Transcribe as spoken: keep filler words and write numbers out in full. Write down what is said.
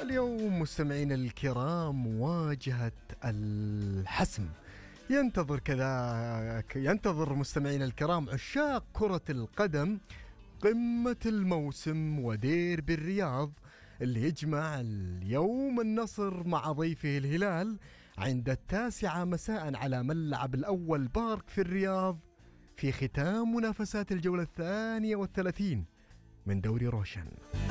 واليوم مستمعين الكرام مواجهة الحسم. ينتظر كذا ينتظر مستمعين الكرام عشاق كرة القدم قمة الموسم وديربي الرياض اللي يجمع اليوم النصر مع ضيفه الهلال عند التاسعة مساء على ملعب الأول بارك في الرياض في ختام منافسات الجولة الثانية والثلاثين من دوري روشن.